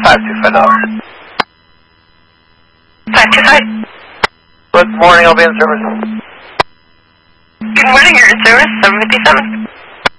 $525. 525. Good morning, I'll be in service. Good morning, you're in service, 757.